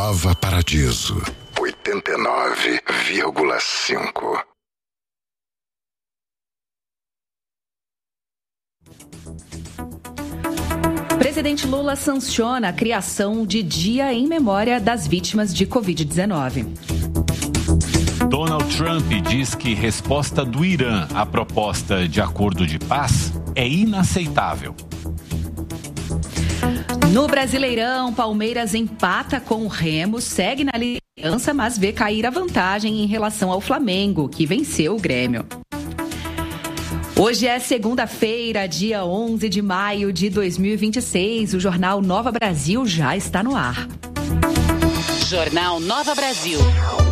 Nova Paradiso, 89,5. Presidente Lula sanciona a criação de dia em memória das vítimas de Covid-19. Donald Trump diz que resposta do Irã à proposta de acordo de paz é inaceitável. No Brasileirão, Palmeiras empata com o Remo, segue na liderança, mas vê cair a vantagem em relação ao Flamengo, que venceu o Grêmio. Hoje é segunda-feira, dia 11 de maio de 2026. O Jornal Nova Brasil já está no ar. Jornal Nova Brasil.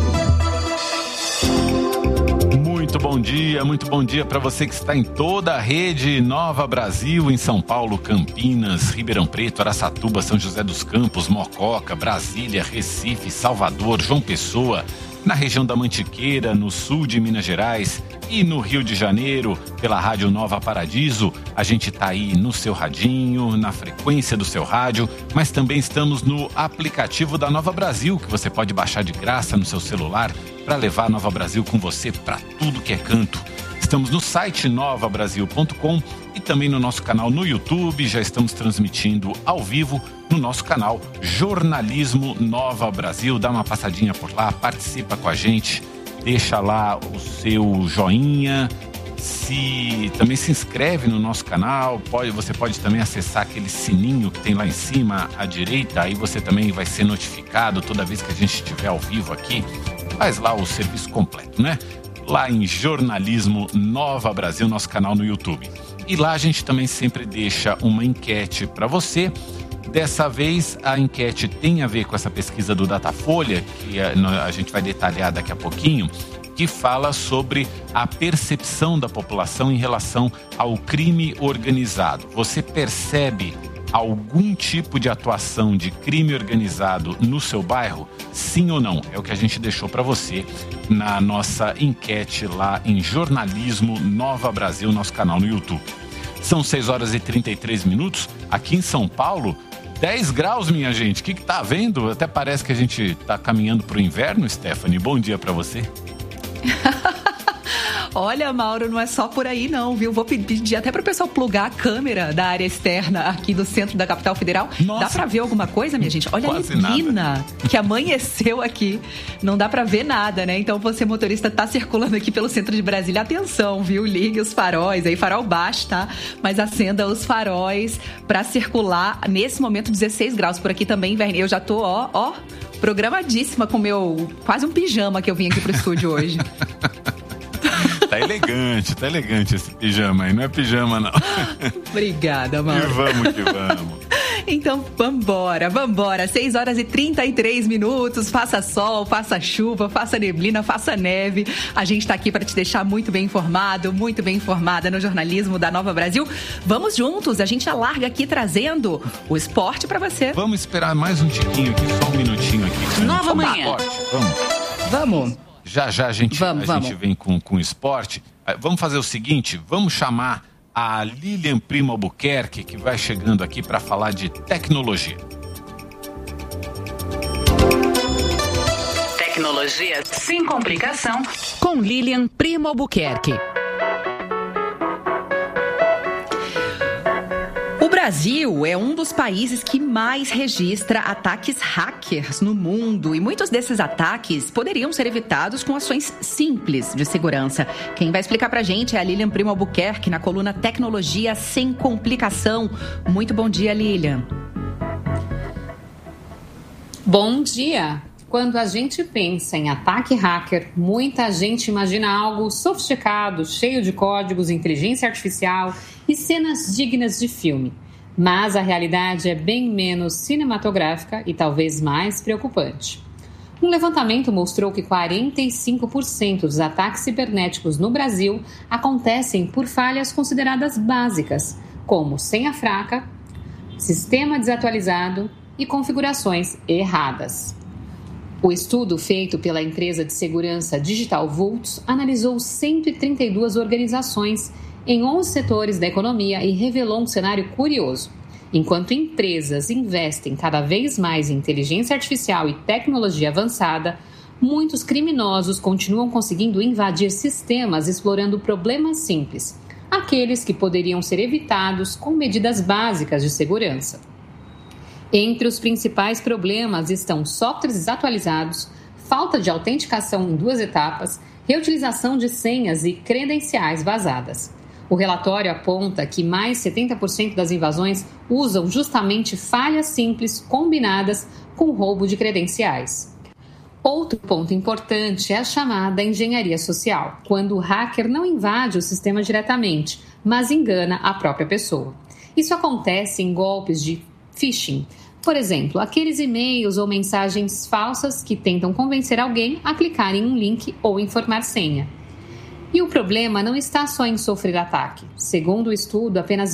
Muito bom dia para você que está em toda a rede Nova Brasil, em São Paulo, Campinas, Ribeirão Preto, Araçatuba, São José dos Campos, Mococa, Brasília, Recife, Salvador, João Pessoa, na região da Mantiqueira, no sul de Minas Gerais e no Rio de Janeiro, pela Rádio Nova Paradiso. A gente está aí no seu radinho, na frequência do seu rádio, mas também estamos no aplicativo da Nova Brasil, que você pode baixar de graça no seu celular para levar a Nova Brasil com você para tudo que é canto. Estamos no site novabrasil.com e também no nosso canal no YouTube. Já estamos transmitindo ao vivo no nosso canal Jornalismo Nova Brasil. Dá uma passadinha por lá, participa com a gente, deixa lá o seu joinha, também se inscreve no nosso canal. Você pode também acessar aquele sininho que tem lá em cima à direita, aí você também vai ser notificado toda vez que a gente estiver ao vivo aqui. Faz lá o serviço completo, né? Lá em Jornalismo Nova Brasil, nosso canal no YouTube. E lá a gente também sempre deixa uma enquete para você. Dessa vez a enquete tem a ver com essa pesquisa do Datafolha, que a gente vai detalhar daqui a pouquinho, que fala sobre a percepção da população em relação ao crime organizado. Você percebe algum tipo de atuação de crime organizado no seu bairro? Sim ou não? É o que a gente deixou para você na nossa enquete lá em Jornalismo Nova Brasil, nosso canal no YouTube. São 6 horas e 33 minutos. Aqui em São Paulo, 10 graus, minha gente. O que tá vendo? Até parece que a gente tá caminhando pro inverno, Stephanie. Bom dia para você. Olha, Mauro, não é só por aí não, viu? Vou pedir até para o pessoal plugar a câmera da área externa aqui do centro da capital federal. Nossa. Dá para ver alguma coisa, minha gente? Olha quase a neblina que amanheceu aqui. Não dá para ver nada, né? Então você, motorista, tá circulando aqui pelo centro de Brasília. Atenção, viu? Ligue os faróis. Aí farol baixo, tá? Mas acenda os faróis para circular. Nesse momento, 16 graus. Por aqui também, inverno. Eu já tô, programadíssima com meu... Quase um pijama que eu vim aqui pro estúdio hoje. Tá elegante esse pijama aí, não é pijama não. Obrigada, Mauro. E vamos que vamos. Então, vambora. 6 horas e 33 minutos, faça sol, faça chuva, faça neblina, faça neve. A gente tá aqui para te deixar muito bem informado, muito bem informada no jornalismo da Nova Brasil. Vamos juntos, a gente alarga aqui trazendo o esporte para você. Vamos esperar mais um tiquinho aqui, só um minutinho aqui. Nova manhã. Vamos. Já a gente vem com o esporte. Vamos fazer o seguinte, vamos chamar a Lilian Primo Albuquerque, que vai chegando aqui para falar de tecnologia. Tecnologia sem complicação, com Lilian Primo Albuquerque. O Brasil é um dos países que mais registra ataques hackers no mundo e muitos desses ataques poderiam ser evitados com ações simples de segurança. Quem vai explicar pra gente é a Lilian Primo Albuquerque na coluna Tecnologia Sem Complicação. Muito bom dia, Lilian. Bom dia! Quando a gente pensa em ataque hacker, muita gente imagina algo sofisticado, cheio de códigos, inteligência artificial e cenas dignas de filme. Mas a realidade é bem menos cinematográfica e talvez mais preocupante. Um levantamento mostrou que 45% dos ataques cibernéticos no Brasil acontecem por falhas consideradas básicas, como senha fraca, sistema desatualizado e configurações erradas. O estudo feito pela empresa de segurança Digital Vultz analisou 132 organizações em 11 setores da economia e revelou um cenário curioso. Enquanto empresas investem cada vez mais em inteligência artificial e tecnologia avançada, muitos criminosos continuam conseguindo invadir sistemas explorando problemas simples, aqueles que poderiam ser evitados com medidas básicas de segurança. Entre os principais problemas estão softwares desatualizados, falta de autenticação em 2 etapas, reutilização de senhas e credenciais vazadas. O relatório aponta que mais 70% das invasões usam justamente falhas simples combinadas com roubo de credenciais. Outro ponto importante é a chamada engenharia social, quando o hacker não invade o sistema diretamente, mas engana a própria pessoa. Isso acontece em golpes de phishing. Por exemplo, aqueles e-mails ou mensagens falsas que tentam convencer alguém a clicar em um link ou informar senha. E o problema não está só em sofrer ataque. Segundo o estudo, apenas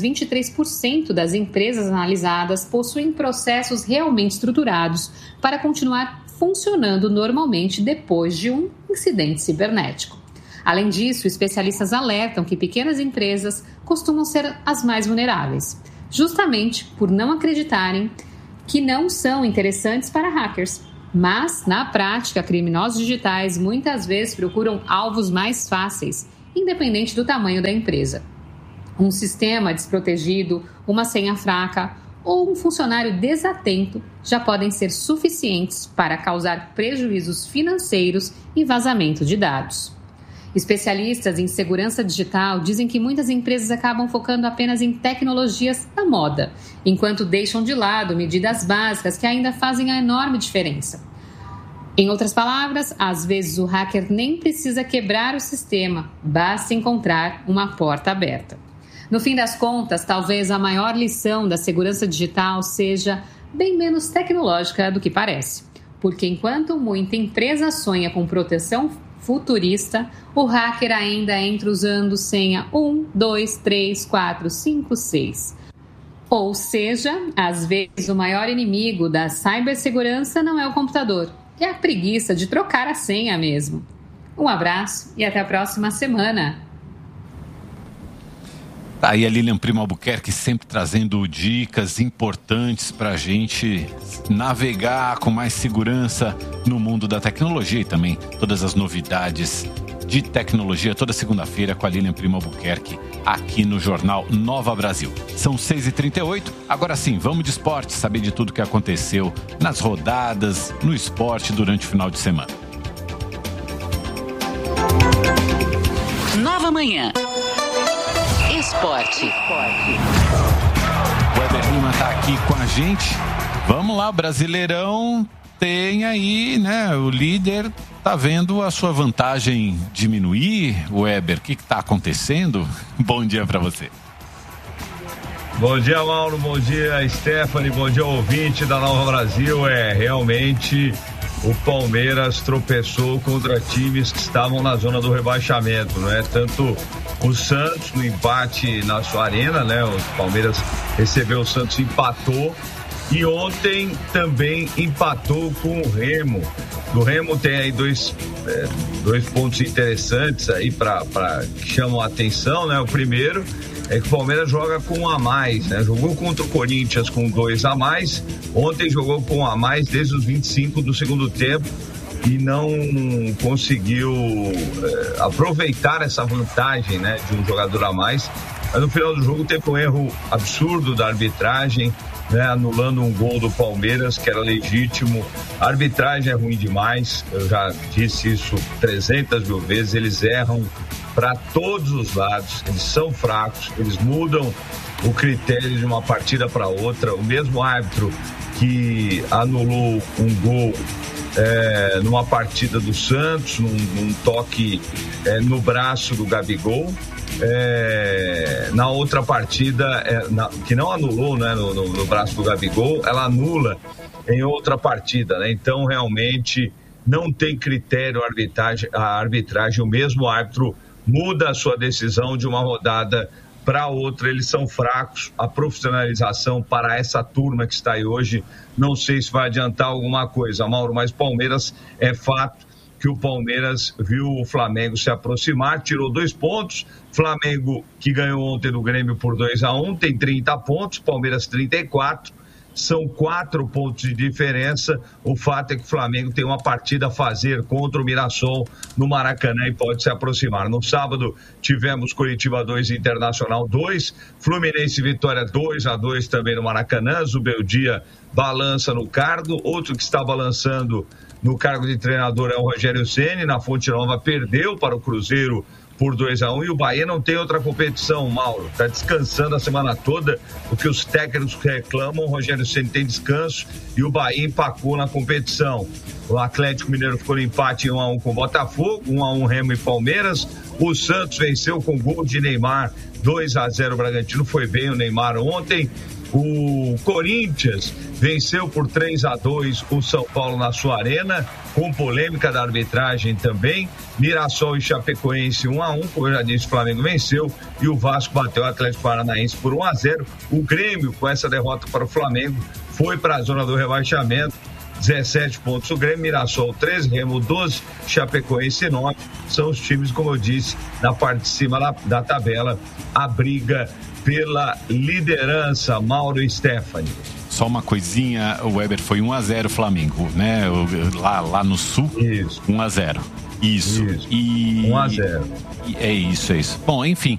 23% das empresas analisadas possuem processos realmente estruturados para continuar funcionando normalmente depois de um incidente cibernético. Além disso, especialistas alertam que pequenas empresas costumam ser as mais vulneráveis, justamente por não acreditarem que não são interessantes para hackers. Mas, na prática, criminosos digitais muitas vezes procuram alvos mais fáceis, independente do tamanho da empresa. Um sistema desprotegido, uma senha fraca ou um funcionário desatento já podem ser suficientes para causar prejuízos financeiros e vazamento de dados. Especialistas em segurança digital dizem que muitas empresas acabam focando apenas em tecnologias da moda, enquanto deixam de lado medidas básicas que ainda fazem a enorme diferença. Em outras palavras, às vezes o hacker nem precisa quebrar o sistema, basta encontrar uma porta aberta. No fim das contas, talvez a maior lição da segurança digital seja bem menos tecnológica do que parece, porque enquanto muita empresa sonha com proteção futurista, o hacker ainda entra usando senha 1, 2, 3, 4, 5, 6. Ou seja, às vezes o maior inimigo da cibersegurança não é o computador, é a preguiça de trocar a senha mesmo. Um abraço e até a próxima semana. Tá aí a Lilian Primo Albuquerque sempre trazendo dicas importantes para a gente navegar com mais segurança no mundo da tecnologia e também todas as novidades de tecnologia toda segunda-feira com a Lilian Primo Albuquerque aqui no Jornal Nova Brasil. São 6h38, agora sim, vamos de esporte, saber de tudo que aconteceu nas rodadas, no esporte durante o final de semana. Nova Manhã. Esporte. O Weber Lima está aqui com a gente. Vamos lá, Brasileirão tem aí, né? O líder tá vendo a sua vantagem diminuir. Weber, o que está acontecendo? Bom dia para você. Bom dia, Mauro. Bom dia, Stephanie. Bom dia, ouvinte da Nova Brasil. Realmente o Palmeiras tropeçou contra times que estavam na zona do rebaixamento, não é? Tanto o Santos no empate na sua arena, né? O Palmeiras recebeu o Santos, empatou, e ontem também empatou com o Remo. Do Remo tem aí dois pontos interessantes aí que chamam a atenção, né? O primeiro é que o Palmeiras joga com um a mais, né? Jogou contra o Corinthians com 2 a mais, ontem jogou com 1 a mais desde os 25 do segundo tempo e não conseguiu aproveitar essa vantagem, né, de um jogador a mais. Mas no final do jogo teve um erro absurdo da arbitragem, né, anulando um gol do Palmeiras que era legítimo. A arbitragem é ruim demais, eu já disse isso 300 mil vezes, eles erram para todos os lados, eles são fracos, eles mudam o critério de uma partida para outra. O mesmo árbitro que anulou um gol numa partida do Santos, num toque no braço do Gabigol, na outra partida, que não anulou, né, no braço do Gabigol, ela anula em outra partida, né? Então realmente não tem critério a arbitragem, o mesmo árbitro muda a sua decisão de uma rodada para outra, eles são fracos. A profissionalização para essa turma que está aí hoje, não sei se vai adiantar alguma coisa, Mauro, mas Palmeiras é fato que o Palmeiras viu o Flamengo se aproximar, tirou 2 pontos. Flamengo, que ganhou ontem do Grêmio por 2-1, tem 30 pontos, Palmeiras 34. São 4 pontos de diferença. O fato é que o Flamengo tem uma partida a fazer contra o Mirassol no Maracanã e pode se aproximar. No sábado tivemos Coritiba 2, Internacional 2, Fluminense Vitória 2-2 também no Maracanã. Zubeldia balança no cargo. Outro que está balançando no cargo de treinador é o Rogério Ceni. Na Fonte Nova perdeu para o Cruzeiro por 2-1, e o Bahia não tem outra competição, Mauro. Está descansando a semana toda, o que os técnicos reclamam. O Rogério Ceni tem descanso e o Bahia empacou na competição. O Atlético Mineiro ficou no empate 1-1 com o Botafogo, 1-1 Remo e Palmeiras. O Santos venceu com gol de Neymar, 2-0 o Bragantino. Foi bem o Neymar ontem. O Corinthians venceu por 3-2 o São Paulo na sua arena, com polêmica da arbitragem também. Mirassol e Chapecoense 1-1, como eu já disse, o Flamengo venceu e o Vasco bateu o Atlético Paranaense por 1-0. O Grêmio, com essa derrota para o Flamengo, foi para a zona do rebaixamento. 17 pontos o Grêmio, Mirassol 13, Remo 12, Chapecoense 9. São os times, como eu disse, na parte de cima da tabela, a briga pela liderança. Mauro e Stephanie. Só uma coisinha, o Weber, foi 1-0 Flamengo, né? Lá no Sul, isso. 1-0. Isso. E 1-0. É isso. Bom, enfim,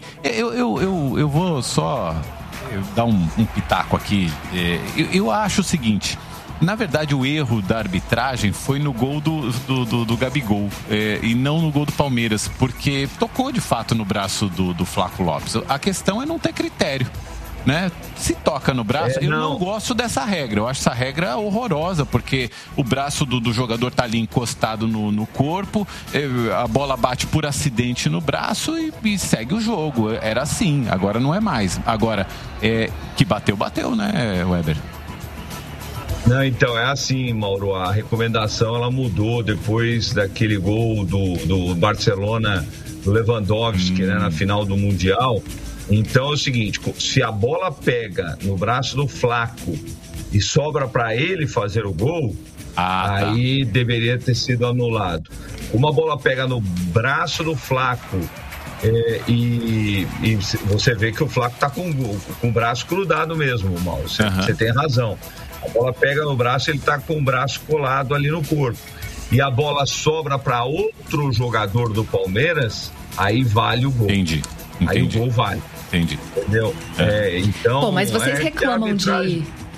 eu vou só dar um pitaco aqui. Eu acho o seguinte: na verdade, o erro da arbitragem foi no gol do Gabigol, e não no gol do Palmeiras, porque tocou de fato no braço do Flaco Lopes. A questão é não ter critério, né? Se toca no braço, eu não gosto dessa regra. Eu acho essa regra horrorosa, porque o braço do jogador tá ali encostado no corpo, a bola bate por acidente no braço e segue o jogo. Era assim, agora não é mais. Agora, que bateu, né, Weber? Não, então é assim, Mauro, a recomendação ela mudou depois daquele gol do Barcelona, do Lewandowski, né, na final do Mundial. Então é o seguinte, se a bola pega no braço do Flaco e sobra para ele fazer o gol, aí deveria ter sido anulado. Uma bola pega no braço do Flaco e você vê que o Flaco tá com o braço grudado mesmo, Mauro, você tem razão. A bola pega no braço, ele tá com o braço colado ali no corpo. E a bola sobra para outro jogador do Palmeiras, aí vale o gol. Entendi. Aí o gol vale. Entendi. Entendeu? Então. Bom, mas vocês reclamam de.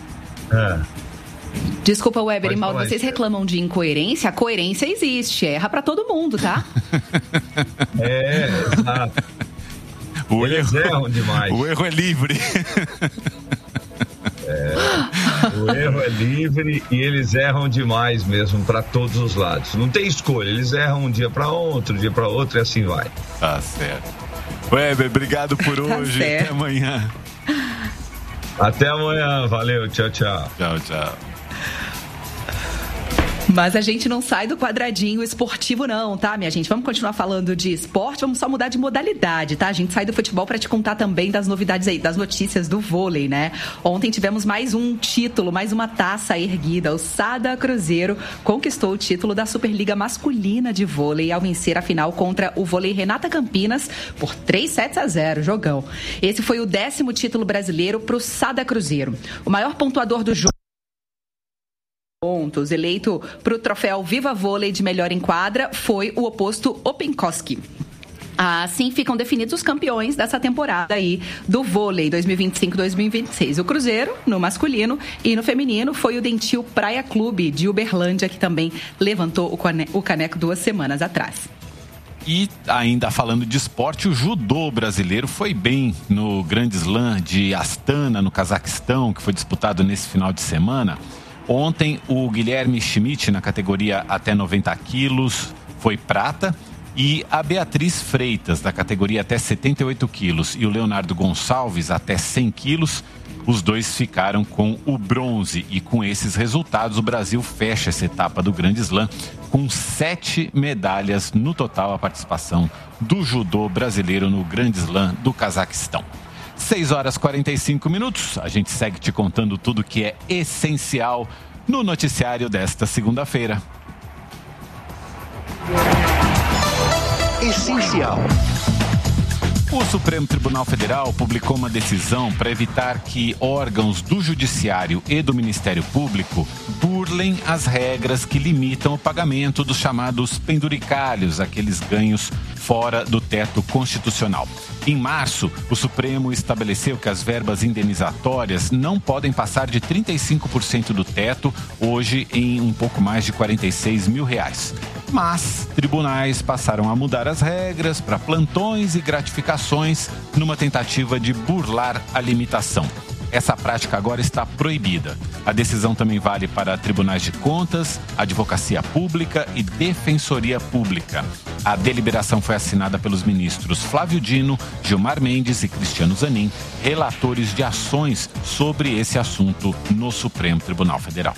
Desculpa, Weber e Mauro, vocês reclamam de incoerência? A coerência existe, erra pra todo mundo, tá? Exato. Eles erram demais. O erro é livre. O erro é livre e eles erram demais mesmo para todos os lados. Não tem escolha, eles erram um dia para outro e assim vai. Tá certo. Weber, obrigado por hoje. Até amanhã. Até amanhã, valeu, tchau. Tchau. Mas a gente não sai do quadradinho esportivo não, tá, minha gente? Vamos continuar falando de esporte, vamos só mudar de modalidade, tá? A gente sai do futebol para te contar também das novidades aí, das notícias do vôlei, né? Ontem tivemos mais um título, mais uma taça erguida. O Sada Cruzeiro conquistou o título da Superliga Masculina de Vôlei ao vencer a final contra o Vôlei Renata Campinas por 3-0, jogão. Esse foi o 10º título brasileiro para o Sada Cruzeiro. O maior pontuador do jogo, pontos, eleito para o troféu Viva Vôlei de melhor em quadra, foi o oposto Openkoski. Assim ficam definidos os campeões dessa temporada aí do vôlei 2025-2026. O Cruzeiro, no masculino, e no feminino foi o Dentil Praia Clube de Uberlândia, que também levantou o caneco 2 semanas atrás. E ainda falando de esporte, o judô brasileiro foi bem no Grande Slam de Astana, no Cazaquistão, que foi disputado nesse final de semana. Ontem, o Guilherme Schmidt, na categoria até 90 quilos, foi prata. E a Beatriz Freitas, da categoria até 78 quilos, e o Leonardo Gonçalves, até 100 quilos, os dois ficaram com o bronze. E com esses resultados, o Brasil fecha essa etapa do Grande Slam com 7 medalhas no total, a participação do judô brasileiro no Grande Slam do Cazaquistão. 6h45, a gente segue te contando tudo que é essencial no noticiário desta segunda-feira. Essencial. O Supremo Tribunal Federal publicou uma decisão para evitar que órgãos do Judiciário e do Ministério Público burlem as regras que limitam o pagamento dos chamados penduricalhos, aqueles ganhos fora do teto constitucional. Em março, o Supremo estabeleceu que as verbas indenizatórias não podem passar de 35% do teto, hoje em um pouco mais de R$46 mil. Mas tribunais passaram a mudar as regras para plantões e gratificações numa tentativa de burlar a limitação. Essa prática agora está proibida. A decisão também vale para tribunais de contas, advocacia pública e defensoria pública. A deliberação foi assinada pelos ministros Flávio Dino, Gilmar Mendes e Cristiano Zanin, relatores de ações sobre esse assunto no Supremo Tribunal Federal.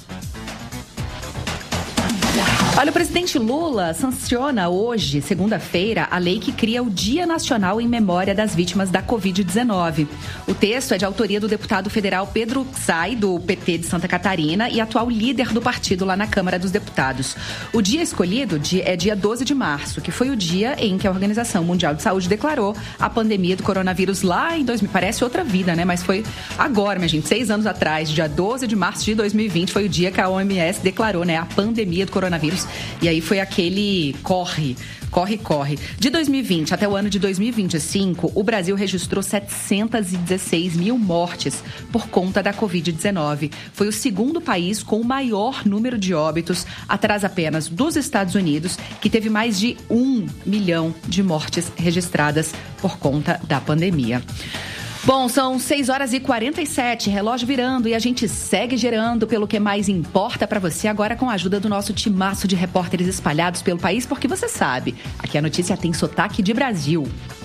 Olha, o presidente Lula sanciona hoje, segunda-feira, a lei que cria o Dia Nacional em Memória das Vítimas da Covid-19. O texto é de autoria do deputado federal Pedro Xay, do PT de Santa Catarina, e atual líder do partido lá na Câmara dos Deputados. O dia escolhido é dia 12 de março, que foi o dia em que a Organização Mundial de Saúde declarou a pandemia do coronavírus lá em 2000. Parece outra vida, né? Mas foi agora, minha gente, 6 anos atrás, dia 12 de março de 2020, foi o dia que a OMS declarou, né, a pandemia do coronavírus. E aí foi aquele corre. De 2020 até o ano de 2025, o Brasil registrou 716 mil mortes por conta da Covid-19. Foi o segundo país com o maior número de óbitos, atrás apenas dos Estados Unidos, que teve mais de 1 milhão de mortes registradas por conta da pandemia. Bom, são 6h47, relógio virando, e a gente segue gerando pelo que mais importa para você agora com a ajuda do nosso timaço de repórteres espalhados pelo país, porque você sabe, aqui a notícia tem sotaque de Brasil.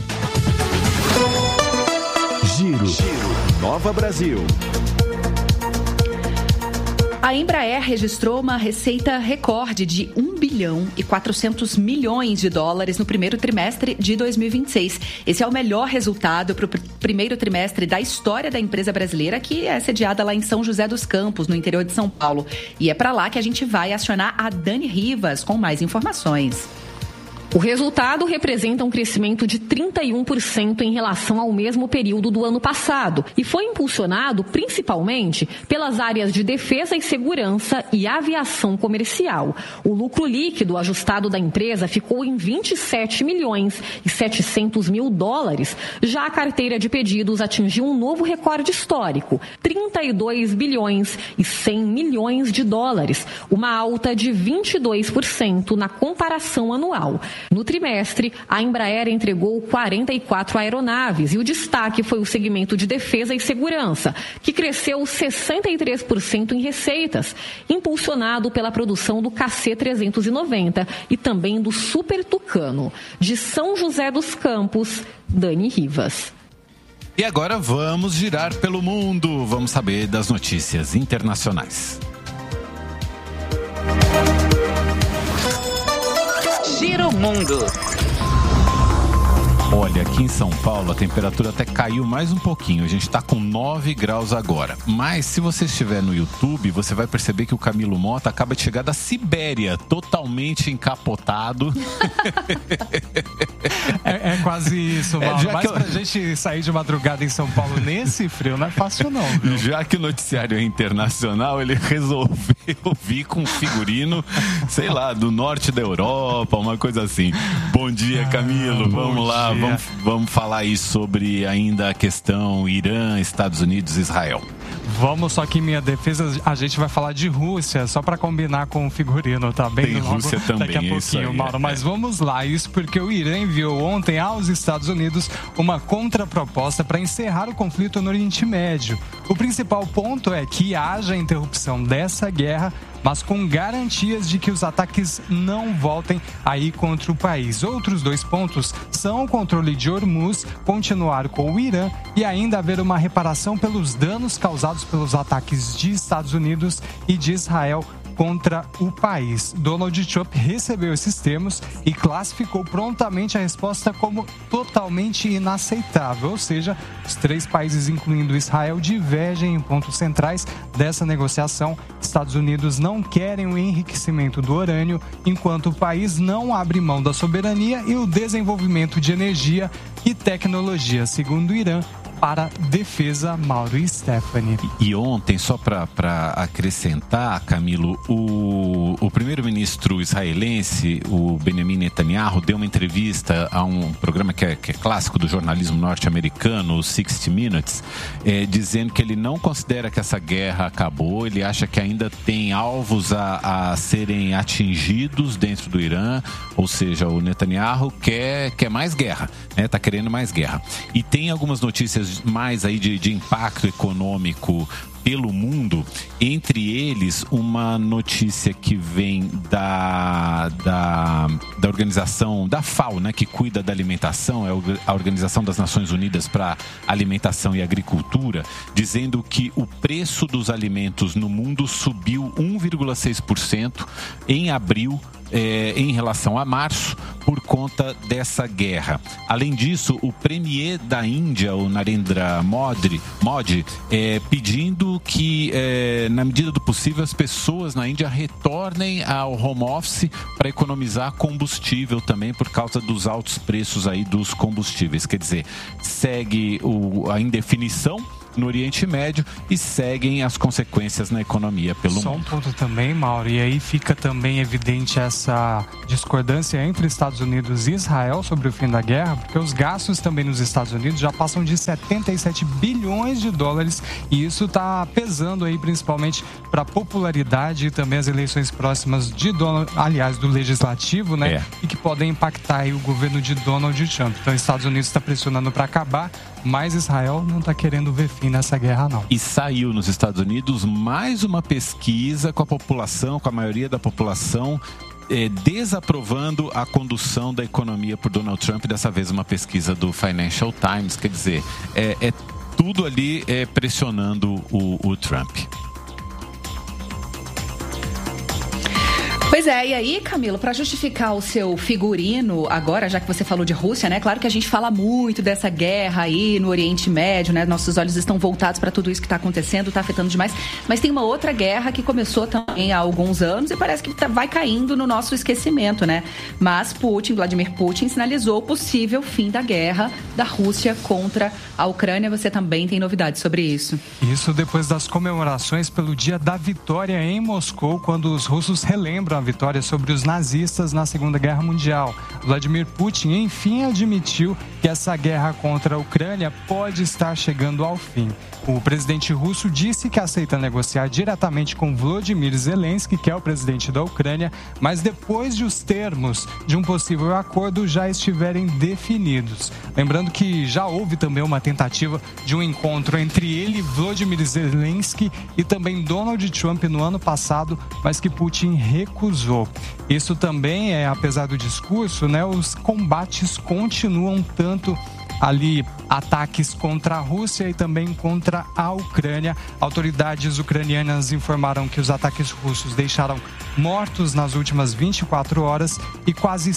Giro. Nova Brasil. A Embraer registrou uma receita recorde de 1 bilhão e 400 milhões de dólares no primeiro trimestre de 2026. Esse é o melhor resultado para o primeiro trimestre da história da empresa brasileira, que é sediada lá em São José dos Campos, no interior de São Paulo. E é para lá que a gente vai acionar a Dani Rivas com mais informações. O resultado representa um crescimento de 31% em relação ao mesmo período do ano passado e foi impulsionado principalmente pelas áreas de defesa e segurança e aviação comercial. O lucro líquido ajustado da empresa ficou em 27 milhões e 700 mil dólares. Já a carteira de pedidos atingiu um novo recorde histórico, 32 bilhões e 100 milhões de dólares, uma alta de 22% na comparação anual. No trimestre, a Embraer entregou 44 aeronaves e o destaque foi o segmento de defesa e segurança, que cresceu 63% em receitas, impulsionado pela produção do KC-390 e também do Super Tucano. De São José dos Campos, Dani Rivas. E agora vamos girar pelo mundo, vamos saber das notícias internacionais. Giro Mundo. Olha, aqui em São Paulo a temperatura até caiu mais um pouquinho. A gente está com 9 graus agora. Mas se você estiver no YouTube, você vai perceber que o Camilo Mota acaba de chegar da Sibéria, totalmente encapotado. É quase isso, Mauro. Mas pra gente sair de madrugada em São Paulo nesse frio não é fácil não, viu? Já que o noticiário é internacional, ele resolveu vir com um figurino, sei lá, do norte da Europa, uma coisa assim. Bom dia, Camilo. Vamos lá. Vamos falar aí sobre ainda a questão Irã, Estados Unidos e Israel. Vamos, só que em minha defesa a gente vai falar de Rússia, só para combinar com o figurino, tá bem? Tem logo, Rússia também, daqui a pouquinho, aí, Mauro. Mas vamos lá, isso porque o Irã enviou ontem aos Estados Unidos uma contraproposta para encerrar o conflito no Oriente Médio. O principal ponto é que haja interrupção dessa guerra, mas com garantias de que os ataques não voltem aí contra o país. Outros 2 pontos são o controle de Hormuz, continuar com o Irã e ainda haver uma reparação pelos danos causados pelos ataques de Estados Unidos e de Israel contra o país. Donald Trump recebeu esses termos e classificou prontamente a resposta como totalmente inaceitável, ou seja, os 3 países, incluindo Israel, divergem em pontos centrais dessa negociação. Estados Unidos não querem o enriquecimento do urânio, enquanto o país não abre mão da soberania e o desenvolvimento de energia e tecnologia, segundo o Irã, para defesa. Mauro e Stephanie. E ontem, só para acrescentar, Camilo, o primeiro-ministro israelense, o Benjamin Netanyahu, deu uma entrevista a um programa que é clássico do jornalismo norte-americano, o 60 Minutes, dizendo que ele não considera que essa guerra acabou, ele acha que ainda tem alvos a serem atingidos dentro do Irã, ou seja, o Netanyahu quer mais guerra, né? Tá querendo mais guerra. E tem algumas notícias mais aí de impacto econômico pelo mundo, entre eles uma notícia que vem da organização da FAO, né, que cuida da alimentação, é a Organização das Nações Unidas para Alimentação e Agricultura, dizendo que o preço dos alimentos no mundo subiu 1,6% em abril em relação a março, por conta dessa guerra. Além disso, o premier da Índia, o Narendra Modi, pedindo que, na medida do possível, as pessoas na Índia retornem ao home office para economizar combustível também, por causa dos altos preços aí dos combustíveis. Quer dizer, segue a indefinição no Oriente Médio e seguem as consequências na economia pelo mundo. Só um ponto também, Mauro, e aí fica também evidente essa discordância entre Estados Unidos e Israel sobre o fim da guerra, porque os gastos também nos Estados Unidos já passam de 77 bilhões de dólares e isso está pesando aí principalmente para a popularidade e também as eleições próximas do Legislativo, né? E que podem impactar aí o governo de Donald Trump. Então, os Estados Unidos está pressionando para acabar, mas Israel não está querendo ver fim nessa guerra, não. E saiu nos Estados Unidos mais uma pesquisa com a população, com a maioria da população desaprovando a condução da economia por Donald Trump, dessa vez uma pesquisa do Financial Times, quer dizer, tudo ali pressionando o Trump. Pois é, e aí, Camilo, para justificar o seu figurino agora, já que você falou de Rússia, né? Claro que a gente fala muito dessa guerra aí no Oriente Médio, né? Nossos olhos estão voltados para tudo isso que está acontecendo, está afetando demais. Mas tem uma outra guerra que começou também há alguns anos e parece que vai caindo no nosso esquecimento, né? Mas Vladimir Putin, sinalizou o possível fim da guerra da Rússia contra a Ucrânia. Você também tem novidades sobre isso. Isso depois das comemorações pelo Dia da Vitória em Moscou, quando os russos relembram a vitória sobre os nazistas na Segunda Guerra Mundial. Vladimir Putin, enfim, admitiu que essa guerra contra a Ucrânia pode estar chegando ao fim. O presidente russo disse que aceita negociar diretamente com Volodymyr Zelensky, que é o presidente da Ucrânia, mas depois de os termos de um possível acordo já estiverem definidos. Lembrando que já houve também uma tentativa de um encontro entre ele, Volodymyr Zelensky, e também Donald Trump no ano passado, mas que Putin recusou. Isso também apesar do discurso, né, os combates continuam tanto ali ataques contra a Rússia e também contra a Ucrânia. Autoridades ucranianas informaram que os ataques russos deixaram mortos nas últimas 24 horas e quase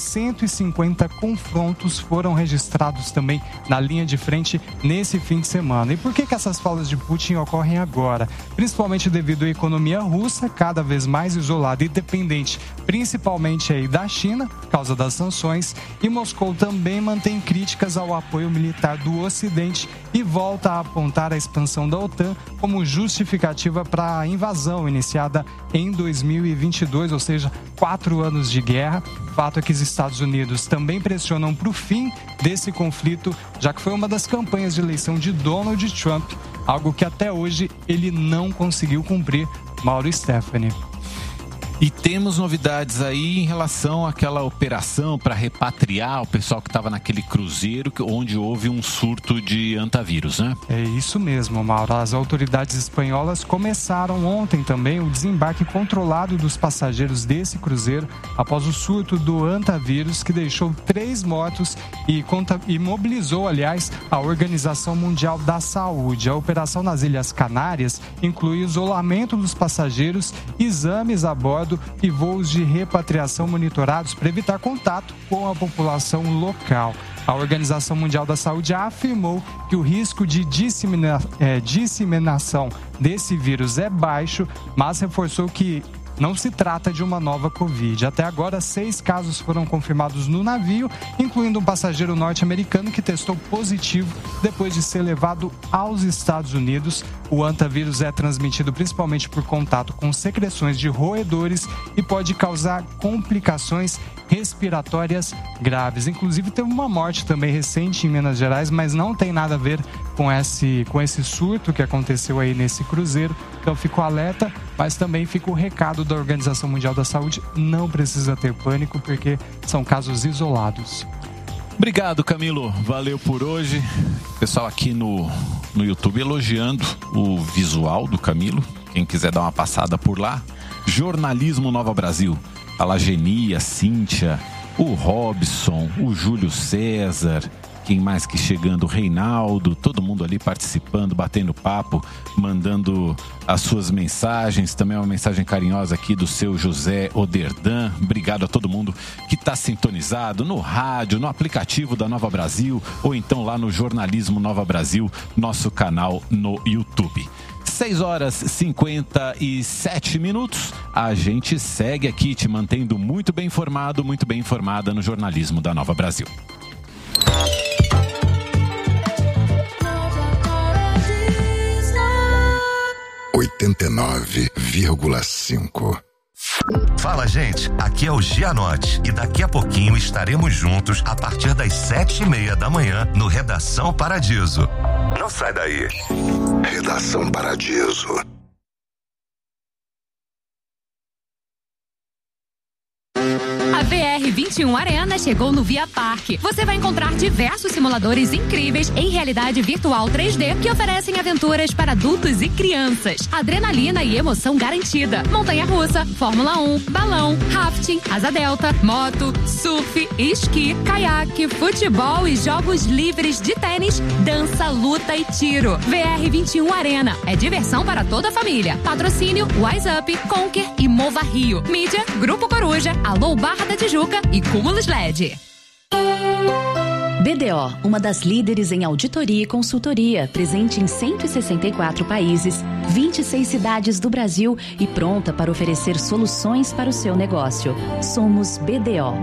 150 confrontos foram registrados também na linha de frente nesse fim de semana. E por que essas falas de Putin ocorrem agora? Principalmente devido à economia russa, cada vez mais isolada e dependente, principalmente aí da China, por causa das sanções, e Moscou também mantém críticas ao apoio militar do Ocidente e volta a apontar a expansão da OTAN como justificativa para a invasão iniciada em 2022, ou seja, 4 anos de guerra. O fato é que os Estados Unidos também pressionam para o fim desse conflito, já que foi uma das campanhas de eleição de Donald Trump, algo que até hoje ele não conseguiu cumprir. Mauro e Stephanie. E temos novidades aí em relação àquela operação para repatriar o pessoal que estava naquele cruzeiro onde houve um surto de hantavírus, né? É isso mesmo, Mauro. As autoridades espanholas começaram ontem também o desembarque controlado dos passageiros desse cruzeiro após o surto do hantavírus, que deixou 3 mortos e mobilizou, aliás, a Organização Mundial da Saúde. A operação nas Ilhas Canárias inclui isolamento dos passageiros, exames a bordo e voos de repatriação monitorados para evitar contato com a população local. A Organização Mundial da Saúde afirmou que o risco de disseminação desse vírus é baixo, mas reforçou que não se trata de uma nova Covid. Até agora, 6 casos foram confirmados no navio, incluindo um passageiro norte-americano que testou positivo depois de ser levado aos Estados Unidos. O hantavírus é transmitido principalmente por contato com secreções de roedores e pode causar complicações respiratórias graves. Inclusive, teve uma morte também recente em Minas Gerais, mas não tem nada a ver com esse surto que aconteceu aí nesse cruzeiro. Então, fico alerta, mas também fica o recado da Organização Mundial da Saúde: não precisa ter pânico, porque são casos isolados. Obrigado, Camilo. Valeu por hoje. Pessoal aqui no YouTube elogiando o visual do Camilo. Quem quiser dar uma passada por lá. Jornalismo Nova Brasil. A Lagenia, Cíntia, o Robson, o Júlio César, quem mais que chegando, o Reinaldo, todo mundo ali participando, batendo papo, mandando as suas mensagens. Também uma mensagem carinhosa aqui do seu José Oderdan. Obrigado a todo mundo que está sintonizado no rádio, no aplicativo da Nova Brasil ou então lá no Jornalismo Nova Brasil, nosso canal no YouTube. 6h57. A gente segue aqui te mantendo muito bem informado, muito bem informada no jornalismo da Nova Brasil. (89,5) Fala, gente, aqui é o Gianotti e daqui a pouquinho estaremos juntos a partir das 7h30 da manhã no Redação Paradiso. Não sai daí. Redação Paradiso. A VR21 Arena chegou no Via Parque. Você vai encontrar diversos simuladores incríveis em realidade virtual 3D que oferecem aventuras para adultos e crianças. Adrenalina e emoção garantida. Montanha-russa, Fórmula 1, balão, rafting, asa delta, moto, surf, esqui, caiaque, futebol e jogos livres de tênis, dança, luta e tiro. VR21 Arena é diversão para toda a família. Patrocínio Wise Up, Conquer e Mova Rio. Mídia, Grupo Coruja, Alô Barra da Tijuca e Cúmulos LED. BDO, uma das líderes em auditoria e consultoria, presente em 164 países, 26 cidades do Brasil e pronta para oferecer soluções para o seu negócio. Somos BDO.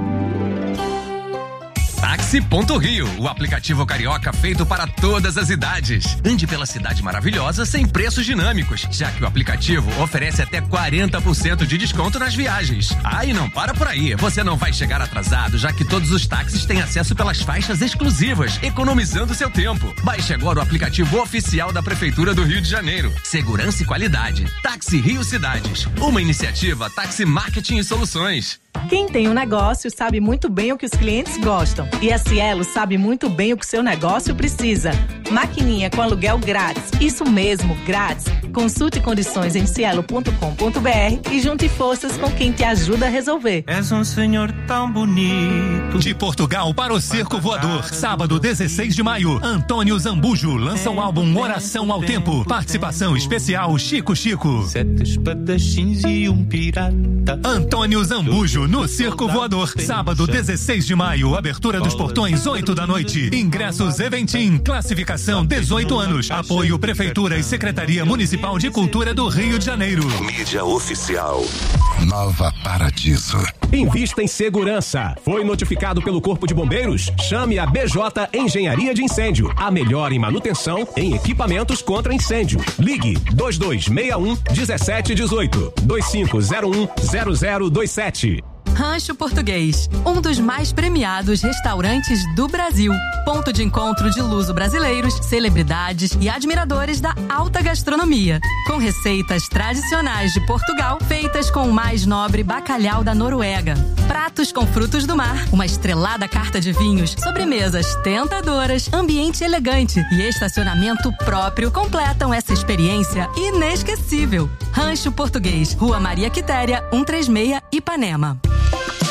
Táxi.rio, o aplicativo carioca feito para todas as idades. Ande pela cidade maravilhosa sem preços dinâmicos, já que o aplicativo oferece até 40% de desconto nas viagens. Ah, e não para por aí, você não vai chegar atrasado, já que todos os táxis têm acesso pelas faixas exclusivas, economizando seu tempo. Baixe agora o aplicativo oficial da Prefeitura do Rio de Janeiro. Segurança e qualidade. Táxi Rio Cidades, uma iniciativa Táxi Marketing e Soluções. Quem tem um negócio sabe muito bem o que os clientes gostam. E a Cielo sabe muito bem o que o seu negócio precisa. Maquininha com aluguel grátis. Isso mesmo, grátis. Consulte condições em cielo.com.br e junte forças com quem te ajuda a resolver. És um senhor tão bonito. De Portugal para o Circo Voador. Sábado, 16 de maio. Antônio Zambujo lança o álbum Oração ao Tempo. Participação especial Chico Chico. 7 espadachins e um pirata. Antônio Zambujo no Circo Voador. Sábado, 16 de maio. Abertura dos portões, 8 da noite. Ingressos Eventim. Classificação 18 anos. Apoio Prefeitura e Secretaria Municipal de Cultura do Rio de Janeiro. Mídia oficial. Nova Paradiso. Invista em segurança. Foi notificado pelo Corpo de Bombeiros? Chame a BJ Engenharia de Incêndio. A melhor em manutenção em equipamentos contra incêndio. Ligue 2261 1718 2501 0027. Rancho Português, um dos mais premiados restaurantes do Brasil. Ponto de encontro de luso-brasileiros, celebridades e admiradores da alta gastronomia. Com receitas tradicionais de Portugal, feitas com o mais nobre bacalhau da Noruega. Pratos com frutos do mar, uma estrelada carta de vinhos, sobremesas tentadoras, ambiente elegante e estacionamento próprio completam essa experiência inesquecível. Rancho Português, Rua Maria Quitéria, 136, Ipanema.